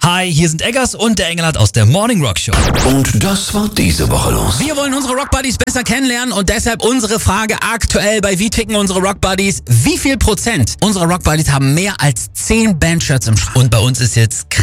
Hi, hier sind Eggers und der Engelhardt aus der Morning Rock Show. Und das war diese Woche los. Wir wollen unsere Rock Buddies besser kennenlernen und deshalb unsere Frage aktuell bei Wie ticken unsere Rock Buddies? Wie viel Prozent unserer Rock Buddies haben mehr als 10 Bandshirts im Schrank? Und bei uns ist jetzt